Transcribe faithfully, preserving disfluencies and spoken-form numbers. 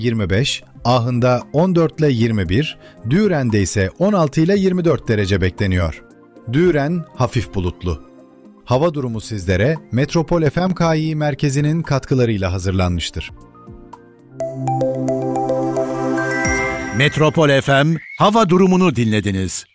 yirmi beş, Ahın'da on dört ile yirmi bir, Düğren'de ise on altı ile yirmi dört derece bekleniyor. Düğren hafif bulutlu. Hava durumu sizlere Metropol F M K İ merkezinin katkılarıyla hazırlanmıştır. Metropol F M hava durumunu dinlediniz.